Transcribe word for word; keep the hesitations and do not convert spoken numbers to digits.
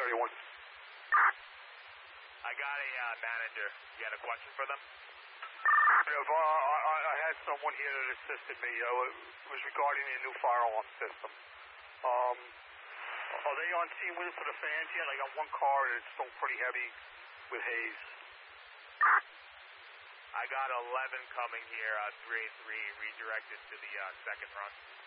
thirty-one. I got a uh, manager. You had a question for them? If, uh, I, I had someone here that assisted me. Uh, it was regarding a new fire alarm system. Um, are they on scene with it for the fans yet? I got one car that's still pretty heavy with haze. I got eleven coming here, uh, three and three, redirected to the uh, second run.